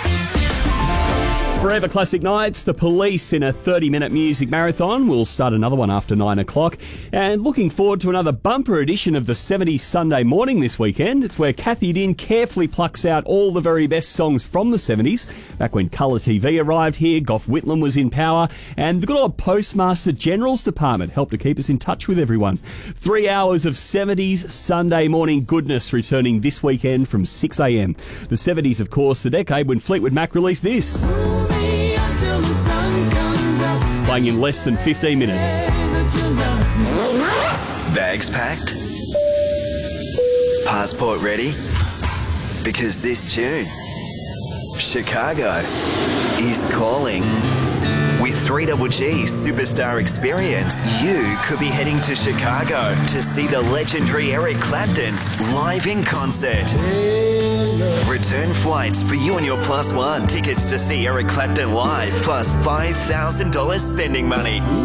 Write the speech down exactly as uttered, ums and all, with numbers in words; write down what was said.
Forever Classic Nights, The Police in a thirty-minute music marathon. We'll start another one after nine o'clock. And looking forward to another bumper edition of the seventies Sunday Morning this weekend. It's where Kathy Din carefully plucks out all the very best songs from the seventies. Back when Colour T V arrived here, Gough Whitlam was in power, and the good old Postmaster General's Department helped to keep us in touch with everyone. Three hours of seventies Sunday morning goodness returning this weekend from six a.m. The seventies, of course, the decade when Fleetwood Mac released this. Playing in less than fifteen minutes. Bags packed? Passport ready? Because this tune, Chicago, is calling. With three G G Superstar Experience, you could be heading to Chicago to see the legendary Eric Clapton live in concert. Return flights for you and your Plus One tickets to see Eric Clapton live, plus five thousand dollars spending money.